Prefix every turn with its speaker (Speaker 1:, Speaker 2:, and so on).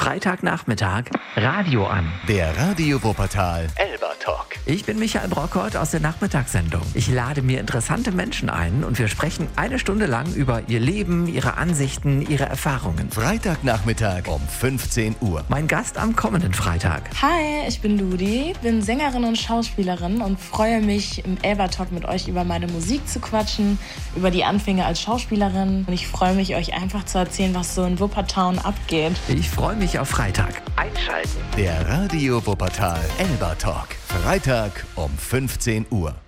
Speaker 1: Freitagnachmittag Radio an.
Speaker 2: Der Radio Wuppertal Elba Talk.
Speaker 1: Ich bin Michael Brockert aus der Nachmittagssendung. Ich lade mir interessante Menschen ein und wir sprechen eine Stunde lang über ihr Leben, ihre Ansichten, ihre Erfahrungen.
Speaker 2: Freitagnachmittag um 15 Uhr.
Speaker 1: Mein Gast am kommenden Freitag.
Speaker 3: Hi, ich bin Ludi, bin Sängerin und Schauspielerin und freue mich, im Elba Talk mit euch über meine Musik zu quatschen, über die Anfänge als Schauspielerin. Und ich freue mich, euch einfach zu erzählen, was so in Wuppertal abgeht.
Speaker 1: Ich freue mich auf Freitag.
Speaker 2: Einschalten. Der Radio Wuppertal Elba Talk. Freitag um 15 Uhr.